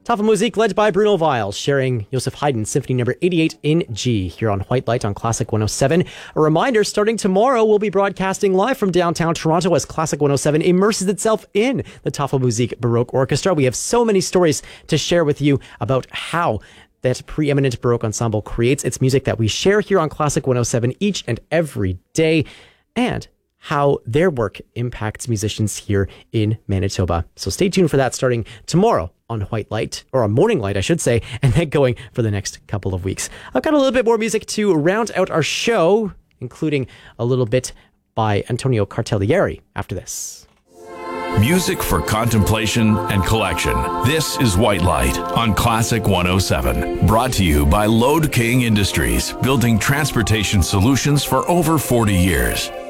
Tafel Musik led by Bruno Weil, sharing Joseph Haydn Symphony number 88 in G here on White Light on Classic 107. A reminder, starting tomorrow, we'll be broadcasting live from downtown Toronto as Classic 107 immerses itself in the Tafel Musik Baroque Orchestra. We have so many stories to share with you about how that preeminent Baroque ensemble creates its music that we share here on Classic 107 each and every day, and how their work impacts musicians here in Manitoba. So stay tuned for that starting tomorrow on White Light, or on Morning Light, I should say, and then going for the next couple of weeks. I've got a little bit more music to round out our show, including a little bit by Antonio Cartaglieri after this. Music for contemplation and collection. This is White Light on Classic 107. Brought to you by Lode King Industries, building transportation solutions for over 40 years.